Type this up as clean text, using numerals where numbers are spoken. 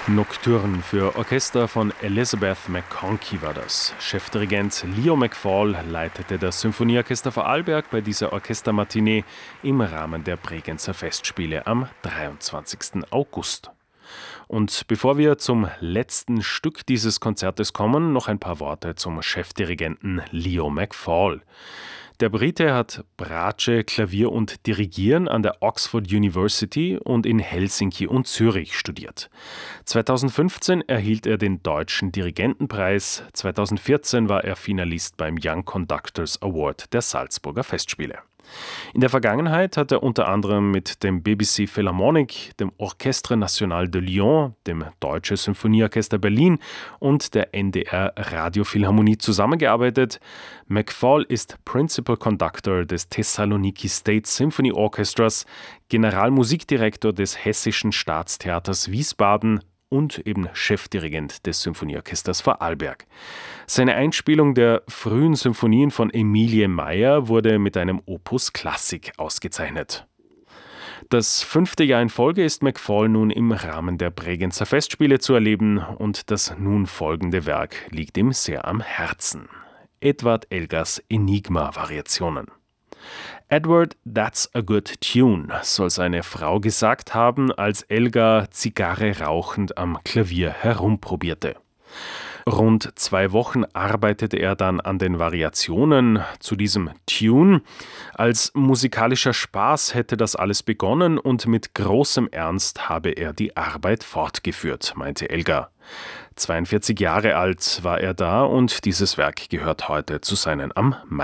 Nocturne für Orchester von Elizabeth McConkie war das. Chefdirigent Leo McFall leitete das Symphonieorchester Vorarlberg bei dieser Orchestermatinee im Rahmen der Bregenzer Festspiele am 23. August. Und bevor wir zum letzten Stück dieses Konzertes kommen, noch ein paar Worte zum Chefdirigenten Leo McFall. Der Brite hat Bratsche, Klavier und Dirigieren an der Oxford University und in Helsinki und Zürich studiert. 2015 erhielt er den Deutschen Dirigentenpreis, 2014 war er Finalist beim Young Conductors Award der Salzburger Festspiele. In der Vergangenheit hat er unter anderem mit dem BBC Philharmonic, dem Orchestre National de Lyon, dem Deutsche Symphonieorchester Berlin und der NDR Radiophilharmonie zusammengearbeitet. McFall ist Principal Conductor des Thessaloniki State Symphony Orchestras, Generalmusikdirektor des Hessischen Staatstheaters Wiesbaden und eben Chefdirigent des Symphonieorchesters Vorarlberg. Seine Einspielung der frühen Symphonien von Emilie Meyer wurde mit einem Opus Klassik ausgezeichnet. Das 5. Jahr in Folge ist McFall nun im Rahmen der Bregenzer Festspiele zu erleben und das nun folgende Werk liegt ihm sehr am Herzen. Edward Elgars Enigma-Variationen. Edward, that's a good tune, soll seine Frau gesagt haben, als Elgar Zigarre rauchend am Klavier herumprobierte. Rund 2 Wochen arbeitete er dann an den Variationen zu diesem Tune. Als musikalischer Spaß hätte das alles begonnen und mit großem Ernst habe er die Arbeit fortgeführt, meinte Elgar. 42 Jahre alt war er da und dieses Werk gehört heute zu seinen am